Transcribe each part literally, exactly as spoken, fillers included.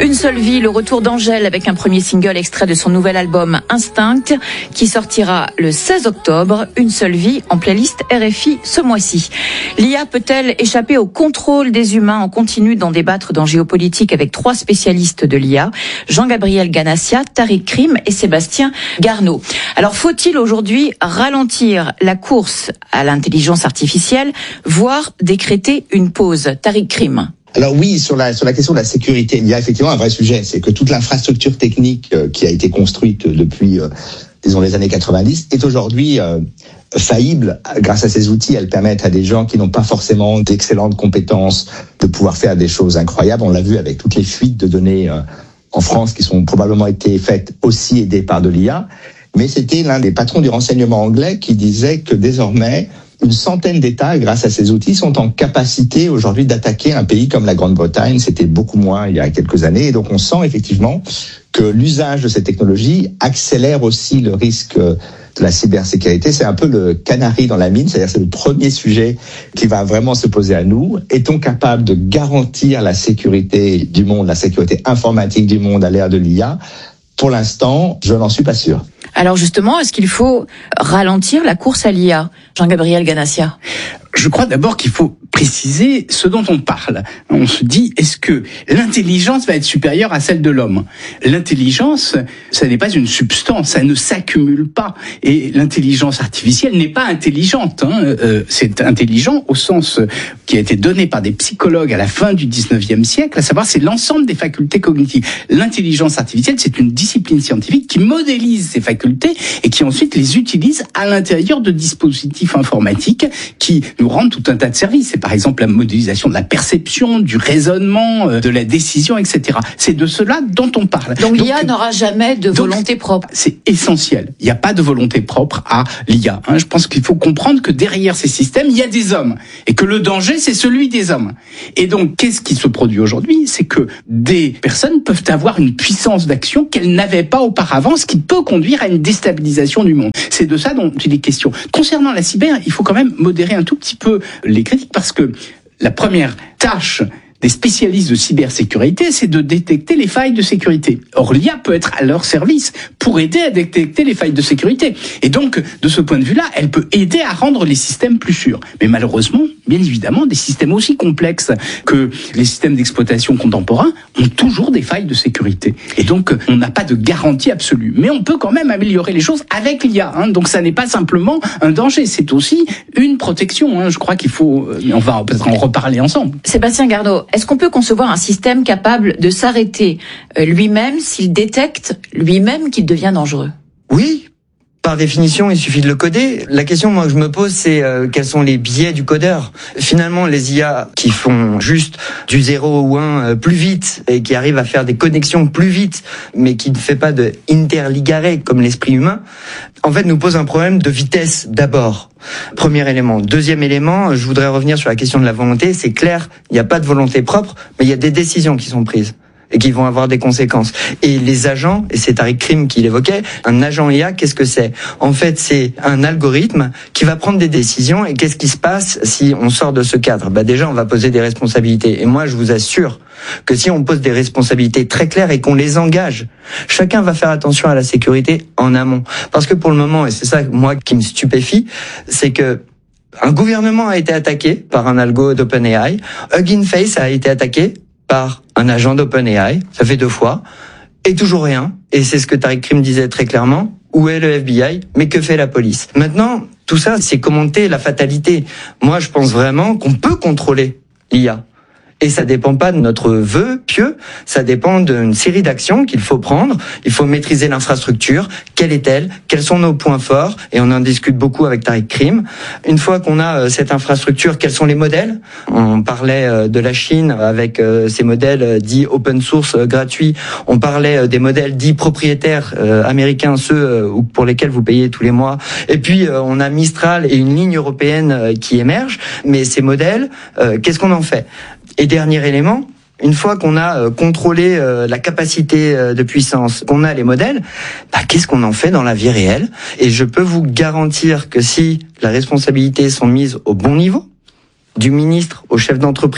Une seule vie, le retour d'Angèle avec un premier single extrait de son nouvel album Instinct qui sortira le seize octobre. Une seule vie en playlist R F I ce mois-ci. L'I A peut-elle échapper au contrôle des humains? On continue d'en débattre dans Géopolitique avec trois spécialistes de l'I A, Jean-Gabriel Ganassia, Tariq Krim et Sébastien Garneau. Alors faut-il aujourd'hui ralentir la course à l'intelligence artificielle, voire décréter une pause? Tariq Krim. Alors oui, sur la sur la question de la sécurité, il y a effectivement un vrai sujet, c'est que toute l'infrastructure technique euh, qui a été construite depuis, euh, disons, les années quatre-vingt-dix est aujourd'hui euh, faillible. Grâce à ces outils, elles permettent à des gens qui n'ont pas forcément d'excellentes compétences de pouvoir faire des choses incroyables. On l'a vu avec toutes les fuites de données euh, en France qui sont probablement été faites aussi aidées par de l'I A. Mais c'était l'un des patrons du renseignement anglais qui disait que désormais, une centaine d'États, grâce à ces outils, sont en capacité aujourd'hui d'attaquer un pays comme la Grande-Bretagne. C'était beaucoup moins il y a quelques années. Et donc on sent effectivement que l'usage de ces technologies accélère aussi le risque de la cybersécurité. C'est un peu le canari dans la mine, c'est-à-dire c'est le premier sujet qui va vraiment se poser à nous. Est-on capable de garantir la sécurité du monde, la sécurité informatique du monde à l'ère de l'I A? Pour l'instant, je n'en suis pas sûr. Alors justement, est-ce qu'il faut ralentir la course à l'I A? Jean-Gabriel Ganassia. Je crois d'abord qu'il faut préciser ce dont on parle. On se dit, est-ce que l'intelligence va être supérieure à celle de l'homme? L'intelligence, ça n'est pas une substance, ça ne s'accumule pas. Et l'intelligence artificielle n'est pas intelligente. Hein. Euh, c'est intelligent au sens qui a été donné par des psychologues à la fin du dix-neuvième siècle, à savoir c'est l'ensemble des facultés cognitives. L'intelligence artificielle, c'est une discipline scientifique qui modélise ces facultés et qui ensuite les utilise à l'intérieur de dispositifs informatiques qui nous rendent tout un tas de services. C'est par exemple la modélisation de la perception, du raisonnement, de la décision, et cetera. C'est de cela dont on parle. Donc, donc l'I A n'aura jamais de volonté propre. C'est essentiel. Il n'y a pas de volonté propre à l'I A. Hein. Je pense qu'il faut comprendre que derrière ces systèmes, il y a des hommes. Et que le danger, c'est celui des hommes. Et donc, qu'est-ce qui se produit aujourd'hui? C'est que des personnes peuvent avoir une puissance d'action qu'elles n'avaient pas auparavant, ce qui peut conduire à une déstabilisation du monde. C'est de ça dont il est question. Concernant la cyber, il faut quand même modérer un tout petit peu les critiques parce que la première tâche des spécialistes de cybersécurité, c'est de détecter les failles de sécurité. Or, l'I A peut être à leur service pour aider à détecter les failles de sécurité. Et donc, de ce point de vue-là, elle peut aider à rendre les systèmes plus sûrs. Mais malheureusement, bien évidemment, des systèmes aussi complexes que les systèmes d'exploitation contemporains ont toujours des failles de sécurité. Et donc, on n'a pas de garantie absolue. Mais on peut quand même améliorer les choses avec l'I A. Hein. Donc, ça n'est pas simplement un danger, c'est aussi une protection. Hein. Je crois qu'il faut... On va peut-être en reparler ensemble. Sébastien Garneau, est-ce qu'on peut concevoir un système capable de s'arrêter lui-même s'il détecte lui-même qu'il devient dangereux? Oui, par définition, il suffit de le coder. La question, moi, que je me pose, c'est euh, quels sont les biais du codeur? Finalement, les I A qui font juste du zéro au un euh, plus vite et qui arrivent à faire des connexions plus vite, mais qui ne fait pas de interligaré comme l'esprit humain, en fait, nous pose un problème de vitesse d'abord. Premier élément. Deuxième élément, je voudrais revenir sur la question de la volonté. C'est clair, il n'y a pas de volonté propre, mais il y a des décisions qui sont prises et qui vont avoir des conséquences. Et les agents, et c'est Tariq Krim qui l'évoquait, un agent I A, qu'est-ce que c'est? En fait, c'est un algorithme qui va prendre des décisions, et qu'est-ce qui se passe si on sort de ce cadre? Bah déjà, on va poser des responsabilités. Et moi, je vous assure que si on pose des responsabilités très claires et qu'on les engage, chacun va faire attention à la sécurité en amont. Parce que pour le moment, et c'est ça, moi, qui me stupéfie, c'est que un gouvernement a été attaqué par un algo d'OpenAI, Hugging Face a été attaqué par un agent d'OpenAI, ça fait deux fois, et toujours rien. Et c'est ce que Tariq Krim disait très clairement. Où est le F B I? Mais que fait la police? Maintenant, tout ça, c'est commenter la fatalité. Moi, je pense vraiment qu'on peut contrôler l'I A. Et ça dépend pas de notre vœu pieux, ça dépend d'une série d'actions qu'il faut prendre. Il faut maîtriser l'infrastructure. Quelle est-elle? Quels sont nos points forts? Et on en discute beaucoup avec Tariq Krim. Une fois qu'on a cette infrastructure, quels sont les modèles? On parlait de la Chine avec ces modèles dits open source gratuits. On parlait des modèles dits propriétaires américains, ceux pour lesquels vous payez tous les mois. Et puis on a Mistral et une ligne européenne qui émerge. Mais ces modèles, qu'est-ce qu'on en fait? Et dernier élément, une fois qu'on a contrôlé la capacité de puissance, qu'on a les modèles, bah, qu'est-ce qu'on en fait dans la vie réelle? Et je peux vous garantir que si les responsabilités sont mises au bon niveau, du ministre au chef d'entreprise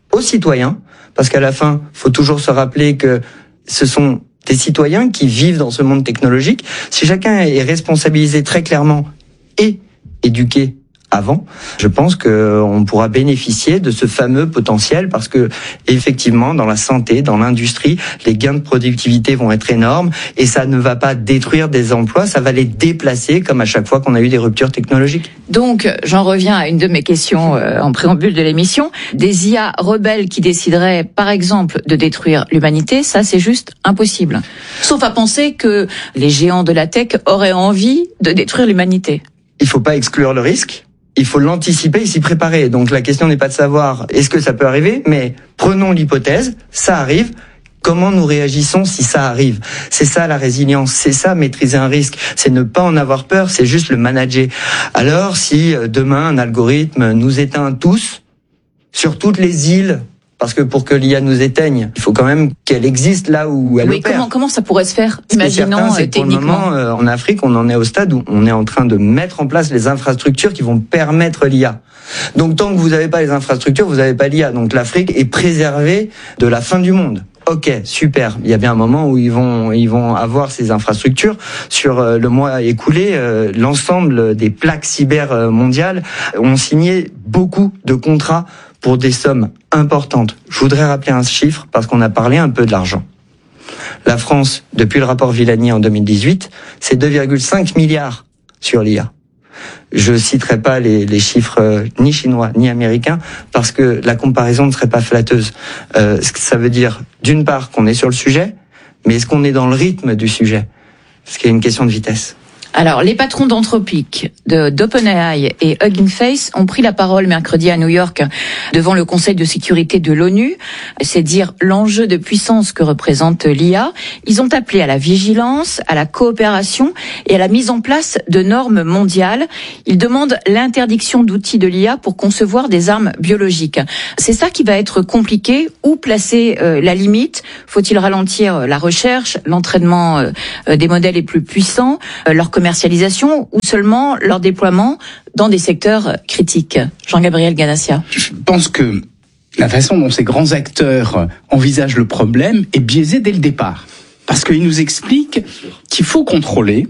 aux citoyens, parce qu'à la fin, faut toujours se rappeler que ce sont des citoyens qui vivent dans ce monde technologique. Si chacun est responsabilisé très clairement et éduqué avant, je pense qu'on pourra bénéficier de ce fameux potentiel parce que, effectivement, dans la santé, dans l'industrie, les gains de productivité vont être énormes et ça ne va pas détruire des emplois, ça va les déplacer comme à chaque fois qu'on a eu des ruptures technologiques. Donc, j'en reviens à une de mes questions euh, en préambule de l'émission. Des I A rebelles qui décideraient, par exemple, de détruire l'humanité, ça c'est juste impossible. Sauf à penser que les géants de la tech auraient envie de détruire l'humanité. Il faut pas exclure le risque. Il faut l'anticiper et s'y préparer. Donc la question n'est pas de savoir est-ce que ça peut arriver, mais prenons l'hypothèse, ça arrive, comment nous réagissons si ça arrive? C'est ça la résilience, c'est ça maîtriser un risque, c'est ne pas en avoir peur, c'est juste le manager. Alors si demain un algorithme nous éteint tous, sur toutes les îles, parce que pour que l'I A nous éteigne, il faut quand même qu'elle existe là où elle oui, opère. Comment, comment ça pourrait se faire? Imaginons Imaginons certain, techniquement. Pour le moment, euh, en Afrique, on en est au stade où on est en train de mettre en place les infrastructures qui vont permettre l'I A. Donc tant que vous n'avez pas les infrastructures, vous n'avez pas l'I A. Donc l'Afrique est préservée de la fin du monde. Ok, super. Il y a bien un moment où ils vont ils vont avoir ces infrastructures. Sur euh, le mois écoulé, euh, l'ensemble des plaques cyber euh, mondiales ont signé beaucoup de contrats pour des sommes importantes. Je voudrais rappeler un chiffre parce qu'on a parlé un peu de l'argent. La France, depuis le rapport Villani en deux mille dix-huit, c'est deux virgule cinq milliards sur l'I A. Je citerai pas les, les chiffres euh, ni chinois ni américains parce que la comparaison ne serait pas flatteuse. Euh, ça veut dire d'une part qu'on est sur le sujet, mais est-ce qu'on est dans le rythme du sujet? Parce qu'il y a une question de vitesse. Alors, les patrons d'Anthropic, de, d'OpenAI et Hugging Face ont pris la parole mercredi à New York devant le Conseil de sécurité de l'ONU. C'est dire l'enjeu de puissance que représente l'I A. Ils ont appelé à la vigilance, à la coopération et à la mise en place de normes mondiales. Ils demandent l'interdiction d'outils de l'I A pour concevoir des armes biologiques. C'est ça qui va être compliqué. Où placer euh, la limite? Faut-il ralentir la recherche, l'entraînement euh, des modèles les plus puissants, euh, leur commercialisation ou seulement leur déploiement dans des secteurs critiques? Jean-Gabriel Ganassia. Je pense que la façon dont ces grands acteurs envisagent le problème est biaisée dès le départ. Parce qu'ils nous expliquent qu'il faut contrôler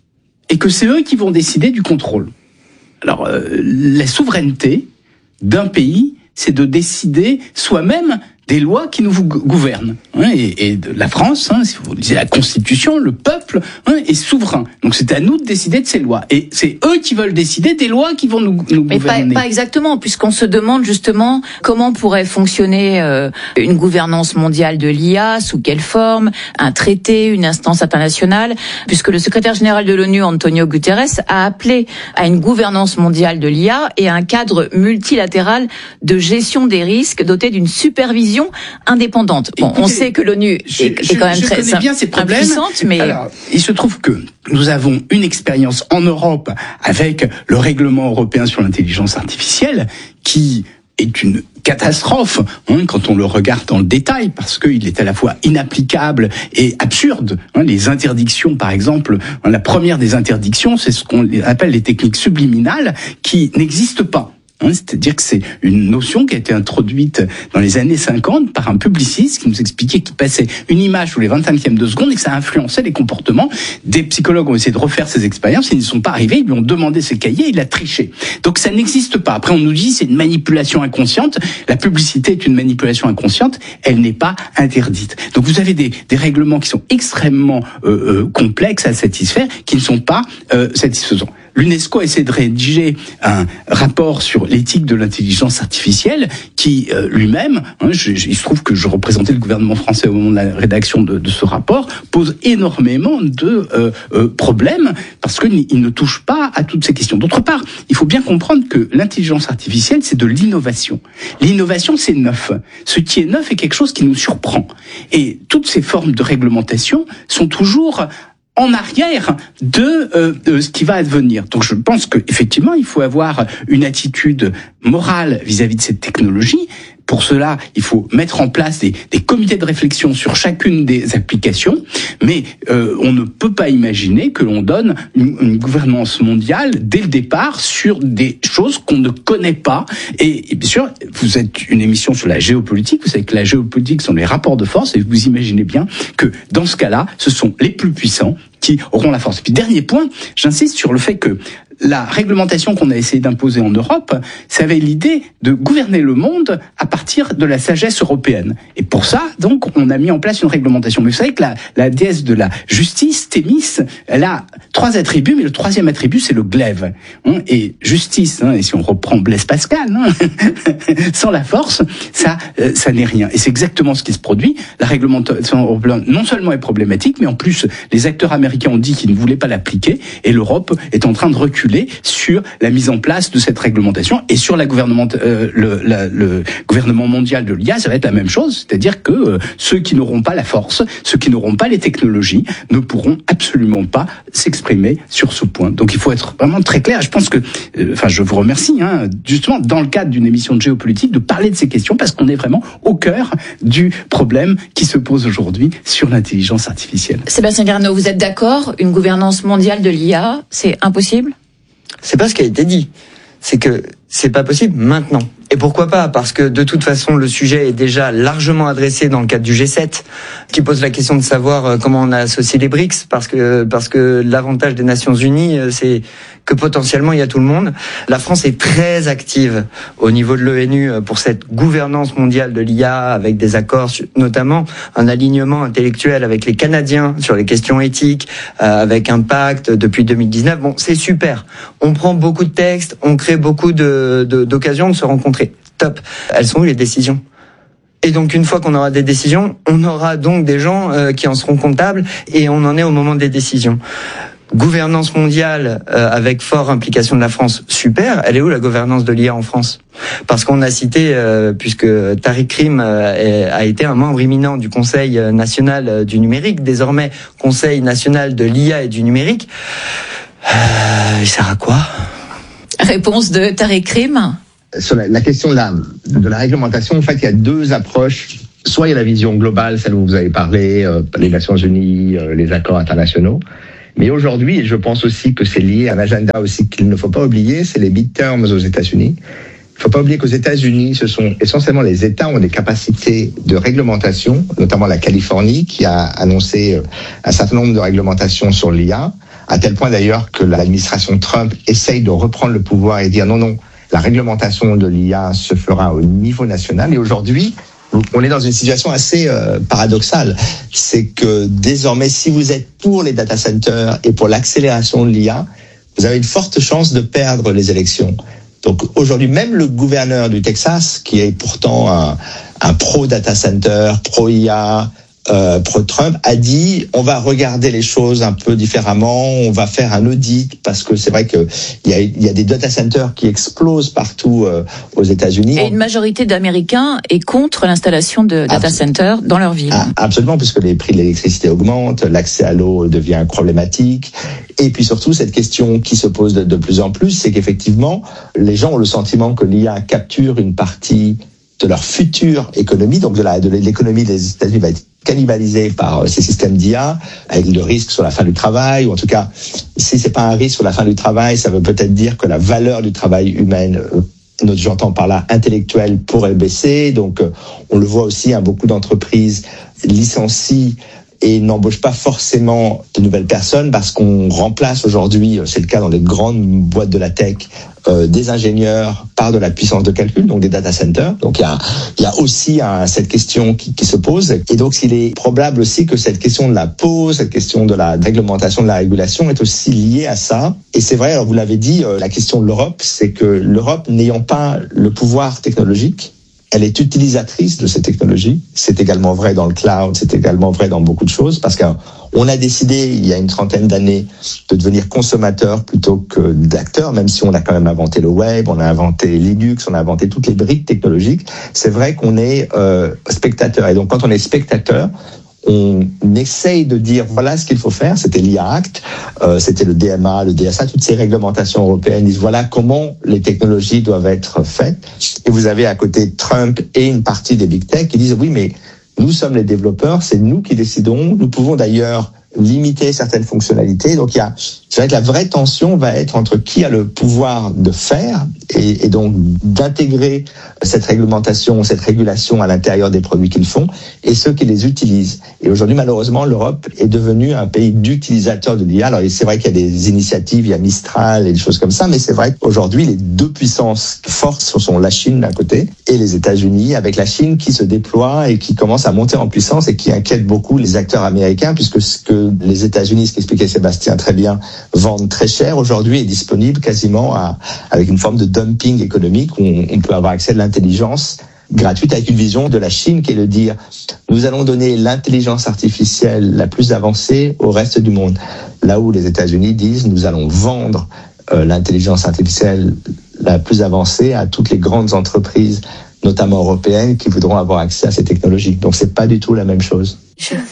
et que c'est eux qui vont décider du contrôle. Alors, euh, la souveraineté d'un pays, c'est de décider soi-même des lois qui nous gouvernent. Hein, et, et de la France, hein, si vous lisez la Constitution, le peuple hein, est souverain. Donc c'est à nous de décider de ces lois. Et c'est eux qui veulent décider des lois qui vont nous, nous Mais gouverner. Mais pas, pas exactement, puisqu'on se demande justement comment pourrait fonctionner euh, une gouvernance mondiale de l'I A, sous quelle forme, un traité, une instance internationale, puisque le secrétaire général de l'ONU, Antonio Guterres, a appelé à une gouvernance mondiale de l'I A et à un cadre multilatéral de gestion des risques doté d'une supervision indépendante. Bon, Écoutez, on sait que l'ONU est, je, est quand même je très connais bien ces problèmes. impuissante, mais... Alors, il se trouve que nous avons une expérience en Europe avec le règlement européen sur l'intelligence artificielle qui est une catastrophe hein, quand on le regarde dans le détail, parce qu'il est à la fois inapplicable et absurde. Hein, les interdictions, par exemple, hein, la première des interdictions, c'est ce qu'on appelle les techniques subliminales, qui n'existent pas. C'est-à-dire que c'est une notion qui a été introduite dans les années cinquante par un publiciste qui nous expliquait qu'il passait une image tous les vingt cinquièmes de seconde et que ça influençait les comportements. Des psychologues ont essayé de refaire ces expériences, ils n'y sont pas arrivés, ils lui ont demandé ses cahiers, il a triché. Donc ça n'existe pas. Après on nous dit c'est une manipulation inconsciente, la publicité est une manipulation inconsciente, elle n'est pas interdite. Donc vous avez des, des règlements qui sont extrêmement euh, euh, complexes à satisfaire, qui ne sont pas euh, satisfaisants. L'UNESCO essaie de rédiger un rapport sur l'éthique de l'intelligence artificielle qui euh, lui-même, hein, je, je, il se trouve que je représentais le gouvernement français au moment de la rédaction de, de ce rapport, pose énormément de euh, euh, problèmes parce qu'il ne touche pas à toutes ces questions. D'autre part, il faut bien comprendre que l'intelligence artificielle, c'est de l'innovation. L'innovation, c'est neuf. Ce qui est neuf est quelque chose qui nous surprend. Et toutes ces formes de réglementation sont toujours en arrière de, euh, de ce qui va advenir. Donc je pense qu'effectivement, il faut avoir une attitude morale vis-à-vis de cette technologie Pour cela, il faut mettre en place des, des comités de réflexion sur chacune des applications, mais euh, on ne peut pas imaginer que l'on donne une, une gouvernance mondiale dès le départ sur des choses qu'on ne connaît pas. Et, et bien sûr, vous êtes une émission sur la géopolitique, vous savez que la géopolitique sont les rapports de force, et vous imaginez bien que dans ce cas-là, ce sont les plus puissants qui auront la force. Et puis dernier point, j'insiste sur le fait que la réglementation qu'on a essayé d'imposer en Europe, ça avait l'idée de gouverner le monde à partir de la sagesse européenne. Et pour ça, donc, on a mis en place une réglementation. Mais vous savez que la, la déesse de la justice, Thémis, elle a trois attributs, mais le troisième attribut, c'est le glaive. Et justice, hein, et si on reprend Blaise Pascal, hein, sans la force, ça, euh, ça n'est rien. Et c'est exactement ce qui se produit. La réglementation européenne, non seulement est problématique, mais en plus, les acteurs américains ont dit qu'ils ne voulaient pas l'appliquer, et l'Europe est en train de reculer sur la mise en place de cette réglementation, et sur la gouvernement, euh, le, la, le gouvernement mondial de l'I A, ça va être la même chose, c'est-à-dire que euh, ceux qui n'auront pas la force, ceux qui n'auront pas les technologies, ne pourront absolument pas s'exprimer sur ce point. Donc il faut être vraiment très clair. Je pense que, euh, enfin, je vous remercie, hein, justement, dans le cadre d'une émission de géopolitique, de parler de ces questions, parce qu'on est vraiment au cœur du problème qui se pose aujourd'hui sur l'intelligence artificielle. Sébastien Garneau, vous êtes d'accord? Une gouvernance mondiale de l'I A, c'est impossible? C'est pas ce qui a été dit. C'est que c'est pas possible maintenant. Et pourquoi pas? Parce que de toute façon, le sujet est déjà largement adressé dans le cadre du G sept, qui pose la question de savoir comment on a associé les BRICS, parce que parce que l'avantage des Nations Unies, c'est que potentiellement il y a tout le monde. La France est très active au niveau de l'O N U pour cette gouvernance mondiale de l'I A, avec des accords, notamment un alignement intellectuel avec les Canadiens sur les questions éthiques, euh, avec un pacte depuis deux mille dix-neuf. Bon, c'est super. On prend beaucoup de textes, on crée beaucoup de, de d'occasions de se rencontrer. Top. Elles sont où les décisions? Et donc une fois qu'on aura des décisions, on aura donc des gens euh, qui en seront comptables, et on en est au moment des décisions. Gouvernance mondiale euh, avec fort implication de la France, super. Elle est où la gouvernance de l'I A en France? Parce qu'on a cité, euh, puisque Tariq Krim euh, a été un membre éminent du Conseil national du numérique, désormais Conseil national de l'I A et du numérique. Euh, il sert à quoi? Réponse de Tariq Krim. Sur la, la question de la, de la réglementation, en fait, il y a deux approches. Soit il y a la vision globale, celle dont vous avez parlé, euh, les Nations Unies, euh, les accords internationaux. Mais aujourd'hui, et je pense aussi que c'est lié à un agenda aussi qu'il ne faut pas oublier, c'est les midterms aux États-Unis. Il ne faut pas oublier qu'aux États-Unis, ce sont essentiellement les États qui ont des capacités de réglementation, notamment la Californie, qui a annoncé un certain nombre de réglementations sur l'I A, à tel point d'ailleurs que l'administration Trump essaye de reprendre le pouvoir et dire non, non, la réglementation de l'I A se fera au niveau national. Et aujourd'hui, on est dans une situation assez euh, paradoxale. C'est que désormais, si vous êtes pour les data centers et pour l'accélération de l'I A, vous avez une forte chance de perdre les élections. Donc aujourd'hui, même le gouverneur du Texas, qui est pourtant un, un pro-data center, pro-I A, Euh, pro-Trump, a dit on va regarder les choses un peu différemment, on va faire un audit, parce que c'est vrai que il y a, il y a des data centers qui explosent partout euh, aux États-Unis. Et une majorité d'Américains est contre l'installation de data Absol- centers dans leur ville. Ah, absolument, puisque les prix de l'électricité augmentent, l'accès à l'eau devient problématique, et puis surtout cette question qui se pose de, de plus en plus, c'est qu'effectivement les gens ont le sentiment que l'I A capture une partie de leur future économie, donc de, la, de l'économie des États-Unis va être cannibalisée par ces systèmes d'I A, avec le risque sur la fin du travail, ou en tout cas, si c'est pas un risque sur la fin du travail, ça veut peut-être dire que la valeur du travail humain, euh, j'entends par là intellectuelle, pourrait baisser. Donc, euh, on le voit aussi, hein, beaucoup d'entreprises licencient et n'embauchent pas forcément de nouvelles personnes parce qu'on remplace aujourd'hui, c'est le cas dans les grandes boîtes de la tech, euh, des ingénieurs par de la puissance de calcul, donc des data centers. Donc il y a, il y a aussi hein, cette question qui, qui se pose. Et donc il est probable aussi que cette question de la pause, cette question de la réglementation, de la régulation est aussi liée à ça. Et c'est vrai, alors vous l'avez dit, euh, la question de l'Europe, c'est que l'Europe n'ayant pas le pouvoir technologique, elle est utilisatrice de ces technologies. C'est également vrai dans le cloud, c'est également vrai dans beaucoup de choses, parce qu'on a décidé, il y a une trentaine d'années, de devenir consommateur plutôt que d'acteur, même si on a quand même inventé le web, on a inventé Linux, on a inventé toutes les briques technologiques. C'est vrai qu'on est euh, spectateur. Et donc, quand on est spectateur, on essaye de dire voilà ce qu'il faut faire. C'était l'I A Act, euh, c'était le D M A, le D S A, toutes ces réglementations européennes disent voilà comment les technologies doivent être faites. Et vous avez à côté Trump et une partie des big tech qui disent oui mais nous sommes les développeurs, c'est nous qui décidons. Nous pouvons d'ailleurs limiter certaines fonctionnalités. Donc il y a, c'est vrai que la vraie tension va être entre qui a le pouvoir de faire et, et donc d'intégrer cette réglementation, cette régulation à l'intérieur des produits qu'ils font et ceux qui les utilisent. Et aujourd'hui, malheureusement, l'Europe est devenue un pays d'utilisateurs de l'I A. Alors c'est vrai qu'il y a des initiatives, il y a Mistral et des choses comme ça, mais c'est vrai qu'aujourd'hui, les deux puissances fortes sont la Chine d'un côté et les États-Unis, avec la Chine qui se déploie et qui commence à monter en puissance et qui inquiète beaucoup les acteurs américains, puisque ce que les États-Unis, ce qu'expliquait Sébastien très bien, vendent très cher aujourd'hui est disponible quasiment à, avec une forme de dumping économique où on, on peut avoir accès à de l'intelligence gratuite avec une vision de la Chine qui est de dire nous allons donner l'intelligence artificielle la plus avancée au reste du monde. Là où les États-Unis disent nous allons vendre euh, l'intelligence artificielle la plus avancée à toutes les grandes entreprises, notamment européennes, qui voudront avoir accès à ces technologies. Donc c'est pas du tout la même chose.